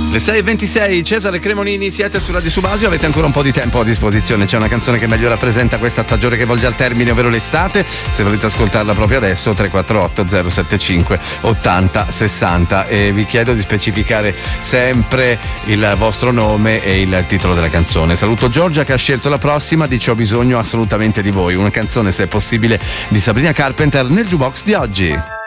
Le 6:26, Cesare Cremonini, siete su Radio Subasio, avete ancora un po' di tempo a disposizione. C'è una canzone che meglio rappresenta questa stagione che volge al termine, ovvero l'estate. Se volete ascoltarla proprio adesso, 348 075 80 60, e vi chiedo di specificare sempre il vostro nome e il titolo della canzone. Saluto Giorgia che ha scelto la prossima, dice: ho bisogno assolutamente di voi, una canzone se è possibile di Sabrina Carpenter nel jukebox di oggi.